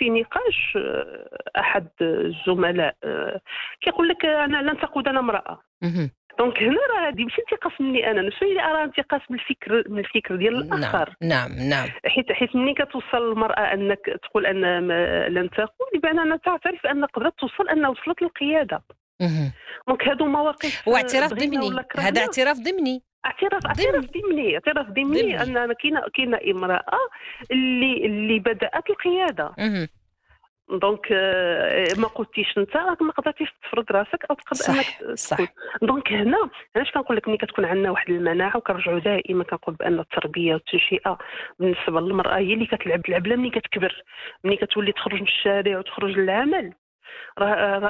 في نقاش احد الزملاء كيقول لك انا لن تقود انا امراه. مهم. دونك هنا راه هذه ماشي انتقاص مني انا نفسي، اللي ارى انتقاص من الفكر ديال نعم الاخر. نعم نعم. حيت ملي كتوصل المراه انك تقول ان لن تقود، بمعنى انها تعترف ان قدرت توصل انها وصلت للقياده. مهم. دونك هادو مواقف واعتراف بغينا ولا ضمني، هذا كرهنا. اعتراف ضمني. اعتراف ضمني ضمني. ان كاينه امراه اللي بدات القياده. مهم. دونك ما قلتيش انت راك ما قدرتيش تفرض راسك او تقدر انك صح تقول. صح. دونك هنا علاش كنقول لك ملي كتكون عندنا واحد المناعه، وكنرجعوا دائما كنقول بان التربيه والتنشئه بالنسبه للمراه هي اللي كتلعب العبله ملي كتكبر، ملي كتولي تخرج من الشارع وتخرج للعمل. راه